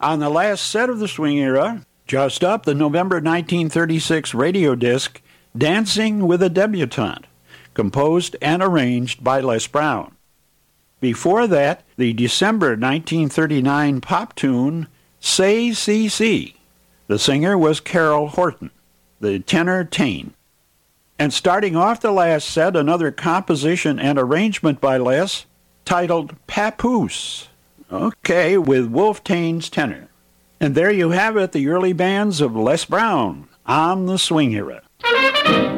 On the last set of the swing era, just up the November 1936 radio disc, Dancing with a Debutante, composed and arranged by Les Brown. Before that, the December 1939 pop tune, Say CC. The singer was Carol Horton, the tenor Tane. And starting off the last set, another composition and arrangement by Les, titled Papoose. Okay, with Wolf Tane's tenor. And there you have it, the early bands of Les Brown on the swing era.